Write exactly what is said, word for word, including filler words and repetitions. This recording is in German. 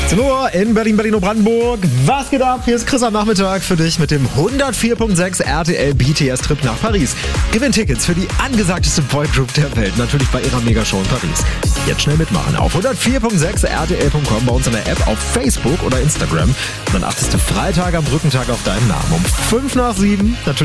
achtzehn Uhr in Berlin, Berlin-Brandenburg. Was geht ab? Hier ist Chris am Nachmittag für dich mit dem hundertvier Komma sechs R T L B T S-Trip nach Paris. Gewinn Tickets für die angesagteste Boygroup der Welt, natürlich bei ihrer Megashow in Paris. Jetzt schnell mitmachen auf hundertvier Komma sechs R T L Punkt com, bei uns in der App, auf Facebook oder Instagram. Und dann achtest du Freitag am Brückentag auf deinen Namen. Um fünf nach sieben, natürlich